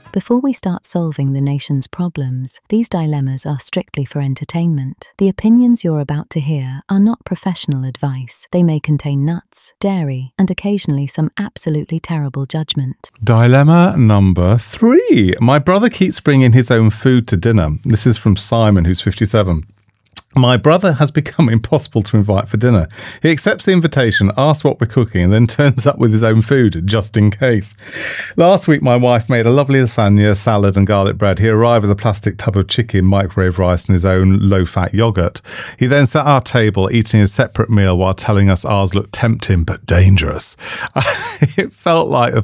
Before we start solving the nation's problems, these dilemmas are strictly for entertainment. The opinions you're about to hear are not professional advice. They may contain nuts, dairy, and occasionally some absolutely terrible judgment. Dilemma number 3. My brother keeps bringing his own food to dinner. This is from Simon, who's 57. My brother has become impossible to invite for dinner. He accepts the invitation, asks what we're cooking, and then turns up with his own food, just in case. Last week, my wife made a lovely lasagna, salad and garlic bread. He arrived with a plastic tub of chicken, microwave rice and his own low-fat yoghurt. He then sat at our table, eating a separate meal while telling us ours looked tempting but dangerous. It feels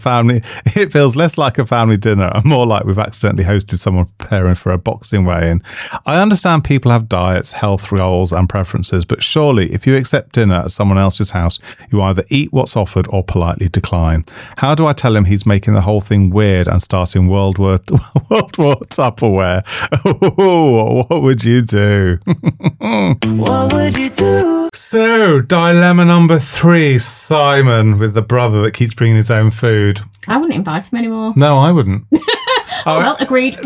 less like a family dinner and more like we've accidentally hosted someone preparing for a boxing weigh-in. I understand people have diets, health goals and preferences, but surely if you accept dinner at someone else's house, you either eat what's offered or politely decline. How do I tell him he's making the whole thing weird and starting World War Tupperware? What would you do? What would you do? So, dilemma number 3, Simon with the brother that keeps bringing his own food. I wouldn't invite him anymore. No, I wouldn't. Well, agreed.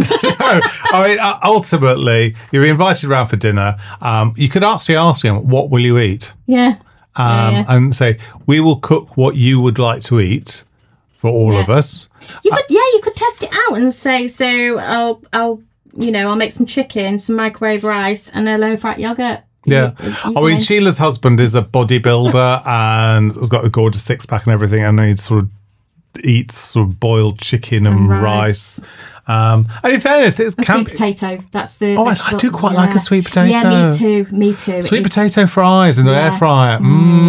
Ultimately, you're invited around for dinner. You could actually ask him, what will you eat? Yeah. And say, we will cook what you would like to eat for all of us. You could test it out and say, so I'll make some chicken, some microwave rice and a low-fat yoghurt. Yeah. Sheila's husband is a bodybuilder and has got a gorgeous six-pack and everything, and he sort of eats sort of boiled chicken and rice. And in fairness, it's sweet potato. That's the. Oh, I do quite like a sweet potato. Yeah, me too. Sweet potato fries in an air fryer.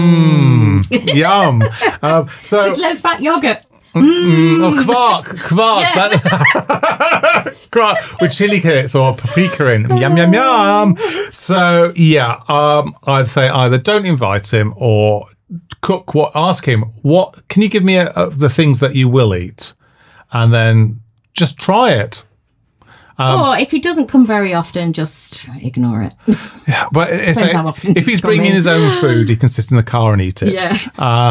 Yum. With low-fat yoghurt. Oh, quark. Yeah. Quark with chili kits or paprika in. Yum, yum, yum. So, I'd say either don't invite him or ask him, what can you give me the things that you will eat? And then just try it. Or if he doesn't come very often, just ignore it. Yeah, but if he's bringing his own food, he can sit in the car and eat it. Yeah.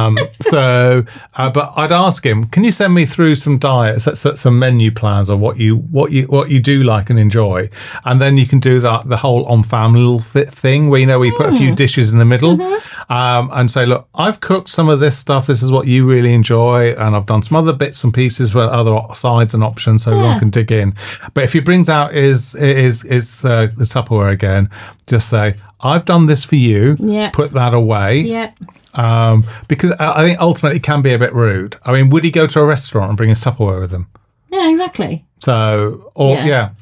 But I'd ask him, can you send me through some diets, some menu plans, or what you do like and enjoy, and then you can do the whole on family thing where we put a few dishes in the middle, and say, look, I've cooked some of this stuff. This is what you really enjoy, and I've done some other bits and pieces for other sides and options, so everyone can dig in. But if he brings out his Tupperware again, just say, I've done this for you. Yeah. Put that away. Yeah. Because I think ultimately it can be a bit rude. I mean, would he go to a restaurant and bring his Tupperware with him? Yeah, exactly. So, and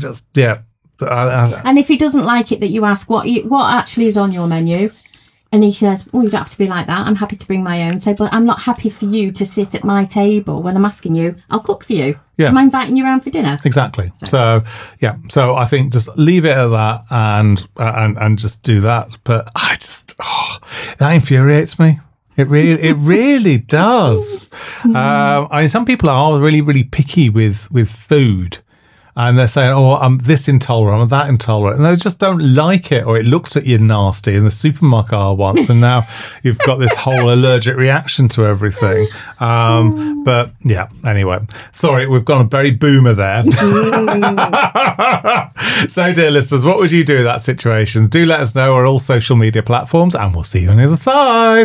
if he doesn't like it that you ask what actually is on your menu, and he says, you don't have to be like that. I'm happy to bring my own. Say, but I'm not happy for you to sit at my table when I'm asking you. I'll cook for you. Yeah. Am I inviting you around for dinner? Exactly. So I think just leave it at that and just do that. But that infuriates me. It really does. Some people are really, really picky with food. And they're saying, I'm this intolerant, I'm that intolerant. And they just don't like it, or it looks at you nasty in the supermarket aisle once, and now you've got this whole allergic reaction to everything. But yeah, anyway. Sorry, we've gone a very boomer there. So, dear listeners, what would you do in that situation? Do let us know on all social media platforms, and we'll see you on the other side.